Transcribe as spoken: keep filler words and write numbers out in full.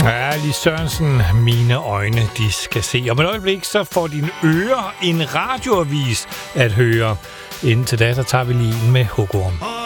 Ja, Lis Sørensen, mine øjne, de skal se. Om et øjeblik, så får dine ører en radioavis at høre. Indtil da, så tager vi lige en med hugorm.